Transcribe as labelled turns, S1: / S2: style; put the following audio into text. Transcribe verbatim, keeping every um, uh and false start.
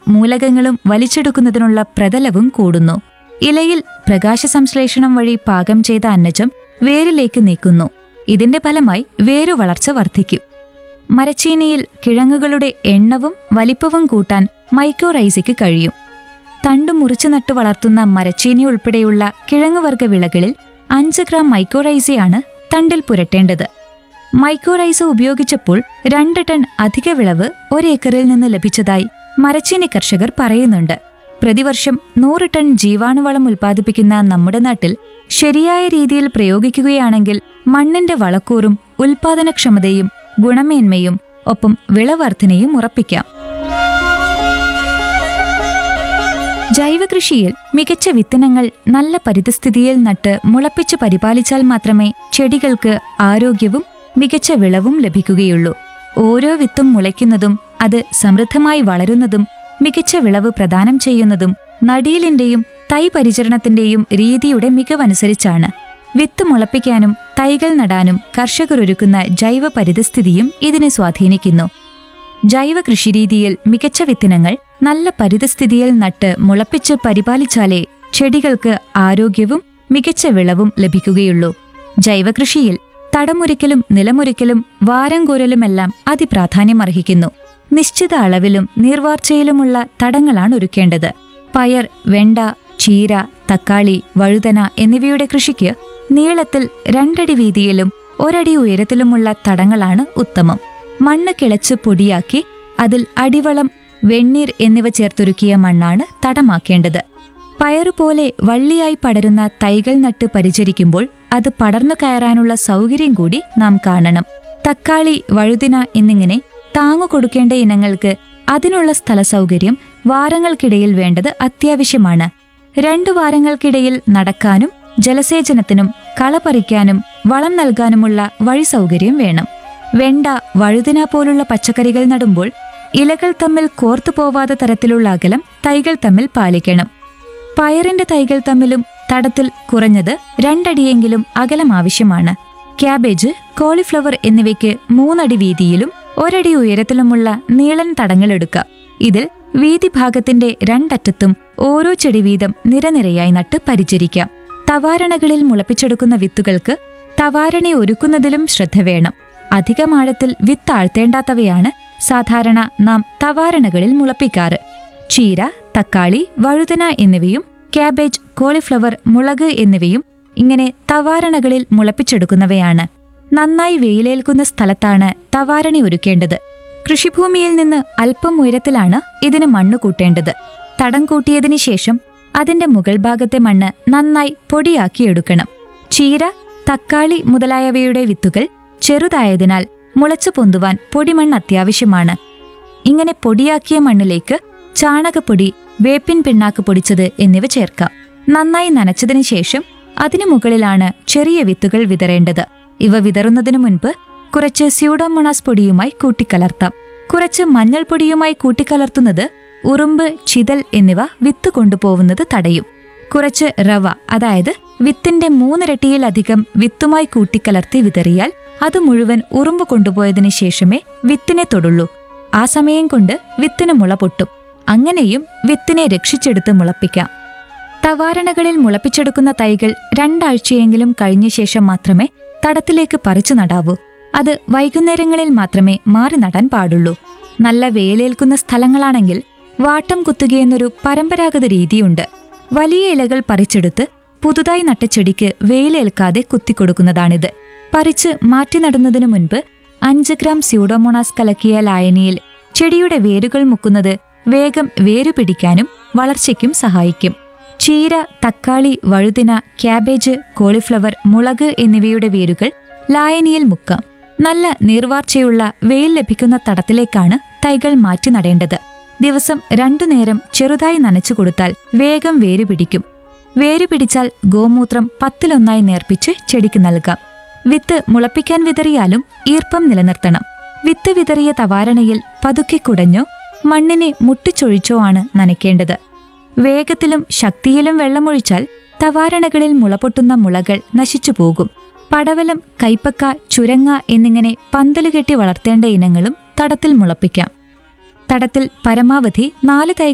S1: മൂലകങ്ങളും വലിച്ചെടുക്കുന്നതിനുള്ള പ്രതലവും കൂടുന്നു. ഇലയിൽ പ്രകാശ സംശ്ലേഷണം വഴി പാകം ചെയ്ത അന്നജം വേരിലേക്ക് നീക്കുന്നു. ഇതിന്റെ ഫലമായി വേരുവളർച്ച വർദ്ധിക്കും. മരച്ചീനിയിൽ കിഴങ്ങുകളുടെ എണ്ണവും വലിപ്പവും കൂട്ടാൻ മൈക്കോറൈസയ്ക്ക് കഴിയും. തണ്ടു മുറിച്ചു നട്ടു വളർത്തുന്ന മരച്ചീനി ഉൾപ്പെടെയുള്ള കിഴങ്ങുവർഗ വിളകളിൽ അഞ്ച് ഗ്രാം മൈക്കോറൈസയാണ് തണ്ടിൽ പുരട്ടേണ്ടത്. മൈക്കോറൈസ ഉപയോഗിച്ചപ്പോൾ രണ്ട് ടൺ അധിക വിളവ് ഒരേക്കറിൽ നിന്ന് ലഭിച്ചതായി മരച്ചീനി കർഷകർ പറയുന്നുണ്ട്. പ്രതിവർഷം നൂറ് ടൺ ജീവാണുവളം ഉൽപ്പാദിപ്പിക്കുന്ന നമ്മുടെ നാട്ടിൽ ശരിയായ രീതിയിൽ പ്രയോഗിക്കുകയാണെങ്കിൽ മണ്ണിന്റെ വളക്കൂറും ഉൽപാദനക്ഷമതയും ഗുണമേന്മയും ഒപ്പം വിളവർധനയും ഉറപ്പിക്കാം. ജൈവകൃഷിയിൽ മികച്ച വിത്തനങ്ങൾ നല്ല പരിതസ്ഥിതിയിൽ നട്ട് മുളപ്പിച്ച് പരിപാലിച്ചാൽ മാത്രമേ ചെടികൾക്ക് ആരോഗ്യവും മികച്ച വിളവും ലഭിക്കുകയുള്ളൂ. ഓരോ വിത്തും മുളയ്ക്കുന്നതും അത് സമൃദ്ധമായി വളരുന്നതും മികച്ച വിളവ് പ്രദാനം ചെയ്യുന്നതും നടീലിന്റെയും തൈ പരിചരണത്തിന്റെയും രീതിയുടെ മികവനുസരിച്ചാണ്. വിത്ത് മുളപ്പിക്കാനും തൈകൾ നടാനും കർഷകർ ഒരുക്കുന്ന ജൈവ പരിതസ്ഥിതിയും ഇതിനെ സ്വാധീനിക്കുന്നു. ജൈവ കൃഷിരീതിയിൽ മികച്ച വിത്തിനങ്ങൾ നല്ല പരിതസ്ഥിതിയിൽ നട്ട് മുളപ്പിച്ച് പരിപാലിച്ചാലേ ചെടികൾക്ക് ആരോഗ്യവും മികച്ച വിളവും ലഭിക്കുകയുള്ളൂ. ജൈവകൃഷിയിൽ തടമൊരുക്കലും നിലമൊരുക്കലും വാരം കോരലുമെല്ലാം അതിപ്രാധാന്യമർഹിക്കുന്നു. നിശ്ചിത അളവിലും നീർവാർച്ചയിലുമുള്ള തടങ്ങളാണ് ഒരുക്കേണ്ടത്. പയർ, വെണ്ട, ചീര, തക്കാളി, വഴുതന എന്നിവയുടെ കൃഷിക്ക് നീളത്തിൽ രണ്ടടി വീതിയിലും ഒരടി ഉയരത്തിലുമുള്ള തടങ്ങളാണ് ഉത്തമം. മണ്ണ് കിളച്ച് പൊടിയാക്കി അതിൽ അടിവളം, വെണ്ണീർ എന്നിവ ചേർത്തൊരുക്കിയ മണ്ണാണ് തടമാക്കേണ്ടത്. പയറുപോലെ വള്ളിയായി പടരുന്ന തൈകൾ നട്ട് പരിചരിക്കുമ്പോൾ അത് പടർന്നു കയറാനുള്ള സൗകര്യം കൂടി നാം കാണണം. തക്കാളി, വഴുതിന എന്നിങ്ങനെ താങ്ങു കൊടുക്കേണ്ട ഇനങ്ങൾക്ക് അതിനുള്ള സ്ഥല സൗകര്യം വാരങ്ങൾക്കിടയിൽ വേണ്ടത് അത്യാവശ്യമാണ്. രണ്ടു വാരങ്ങൾക്കിടയിൽ നടക്കാനും ജലസേചനത്തിനും കളപറിക്കാനും വളം നൽകാനുമുള്ള വഴി സൗകര്യം വേണം. വെണ്ട, വഴുതിന പോലുള്ള പച്ചക്കറികൾ നടുമ്പോൾ ഇലകൾ തമ്മിൽ കോർത്തു പോവാത്ത തരത്തിലുള്ള അകലം തൈകൾ തമ്മിൽ പാലിക്കണം. പയറിന്റെ തൈകൾ തമ്മിലും തടത്തിൽ കുറഞ്ഞത് രണ്ടടിയെങ്കിലും അകലം ആവശ്യമാണ്. ക്യാബേജ്, കോളിഫ്ലവർ എന്നിവയ്ക്ക് മൂന്നടി വീതിയിലും ഒരടി ഉയരത്തിലുമുള്ള നീളൻ തടങ്ങൾ എടുക്കാം. ഇതിൽ വീതി ഭാഗത്തിന്റെ രണ്ടറ്റത്തും ഓരോ ചെടി വീതം നിരനിരയായി നട്ട് പരിചരിക്കാം. തവാരണകളിൽ മുളപ്പിച്ചെടുക്കുന്ന വിത്തുകൾക്ക് തവാരണ ഒരുക്കുന്നതിലും ശ്രദ്ധ വേണം. അധികമാഴത്തിൽ വിത്താഴ്ത്തേണ്ടാത്തവയാണ് സാധാരണ നാം തവാരണകളിൽ മുളപ്പിക്കാറ്. ചീര, തക്കാളി, വഴുതന എന്നിവയും ക്യാബേജ്, കോളിഫ്ലവർ, മുളക് എന്നിവയും ഇങ്ങനെ തവാരണകളിൽ മുളപ്പിച്ചെടുക്കുന്നവയാണ്. നന്നായി വെയിലേൽക്കുന്ന സ്ഥലത്താണ് തവാരണ ഒരുക്കേണ്ടത്. കൃഷിഭൂമിയിൽ നിന്ന് അല്പം ഉയരത്തിലാണ് ഇതിന് മണ്ണ് കൂട്ടേണ്ടത്. തടം കൂട്ടിയതിനു ശേഷം അതിന്റെ മുകൾ ഭാഗത്തെ മണ്ണ് നന്നായി പൊടിയാക്കിയെടുക്കണം. ചീര, തക്കാളി മുതലായവയുടെ വിത്തുകൾ ചെറുതായതിനാൽ മുളച്ചു പൊന്തുവാൻ പൊടിമണ്ണ് അത്യാവശ്യമാണ്. ഇങ്ങനെ പൊടിയാക്കിയ മണ്ണിലേക്ക് ചാണകപ്പൊടി, വേപ്പിൻ പിണ്ണാക്ക് പൊടിച്ചത് എന്നിവ ചേർക്കാം. നന്നായി നനച്ചതിനു ശേഷം അതിനു മുകളിലാണ് ചെറിയ വിത്തുകൾ വിതറേണ്ടത്. ഇവ വിതറുന്നതിനു മുൻപ് കുറച്ച് സ്യൂഡോമോണാസ് പൊടിയുമായി കൂട്ടിക്കലർത്താം. കുറച്ച് മഞ്ഞൾപ്പൊടിയുമായി കൂട്ടിക്കലർത്തുന്നത് ഉറുമ്പ്, ചിതൽ എന്നിവ വിത്ത് കൊണ്ടുപോകുന്നത് തടയും. കുറച്ച് റവ, അതായത് വിത്തിന്റെ മൂന്നിരട്ടിയിലധികം വിത്തുമായി കൂട്ടിക്കലർത്തി വിതറിയാൽ അത് മുഴുവൻ ഉറുമ്പ് കൊണ്ടുപോയതിനു ശേഷമേ വിത്തിനെ തൊടുള്ളൂ. ആ സമയം കൊണ്ട് വിത്തിന് മുള പൊട്ടും. അങ്ങനെയും വിത്തിനെ രക്ഷിച്ചെടുത്ത് മുളപ്പിക്കാം. തവാരണകളിൽ മുളപ്പിച്ചെടുക്കുന്ന തൈകൾ രണ്ടാഴ്ചയെങ്കിലും കഴിഞ്ഞ ശേഷം മാത്രമേ തടത്തിലേക്ക് പറിച്ചു നടാവൂ. അത് വൈകുന്നേരങ്ങളിൽ മാത്രമേ മാറി നടാൻ പാടുള്ളൂ. നല്ല വേലേൽക്കുന്ന സ്ഥലങ്ങളാണെങ്കിൽ വാട്ടം കുത്തുകയെന്നൊരു പരമ്പരാഗത രീതിയുണ്ട്. വലിയ ഇലകൾ പറിച്ചെടുത്ത് പുതുതായി നട്ട ചെടിക്ക് വെയിലേൽക്കാതെ കുത്തിക്കൊടുക്കുന്നതാണിത്. പറിച്ച് മാറ്റി നടുന്നതിനു മുൻപ് അഞ്ച് ഗ്രാം സ്യൂഡോമോണാസ് കലക്കിയ ലായനിയിൽ ചെടിയുടെ വേരുകൾ മുക്കുന്നത് വേഗം വേരു പിടിക്കാനും വളർച്ചയ്ക്കും സഹായിക്കും. ചീര, തക്കാളി, വഴുതിന, ക്യാബേജ്, കോളിഫ്ലവർ, മുളക് എന്നിവയുടെ വേരുകൾ ലായനിയിൽ മുക്കാം. നല്ല നീർവാർച്ചയുള്ള വെയിൽ ലഭിക്കുന്ന തടത്തിലേക്കാണ് തൈകൾ മാറ്റി നടേണ്ടത്. ദിവസം രണ്ടു നേരം ചെറുതായി നനച്ചു കൊടുത്താൽ വേഗം വേരു പിടിക്കും. വേരു പിടിച്ചാൽ ഗോമൂത്രം പത്തിലൊന്നായി നേർപ്പിച്ച് ചെടിക്ക് നൽകാം. വിത്ത് മുളപ്പിക്കാൻ വിതറിയാലും ഈർപ്പം നിലനിർത്തണം. വിത്ത് വിതറിയ തവാരണയിൽ പതുക്കെ കുടഞ്ഞോ മണ്ണിനെ മുട്ടിച്ചൊഴിച്ചോ ആണ് നനയ്ക്കേണ്ടത്. വേഗത്തിലും ശക്തിയിലും വെള്ളമൊഴിച്ചാൽ തവാരണകളിൽ മുളപൊട്ടുന്ന മുളകൾ നശിച്ചു പോകും. പടവലം, കൈപ്പക്ക, ചുരങ്ങ എന്നിങ്ങനെ പന്തലുകെട്ടി വളർത്തേണ്ട ഇനങ്ങളും തടത്തിൽ മുളപ്പിക്കാം. തടത്തിൽ പരമാവധി നാല് തൈ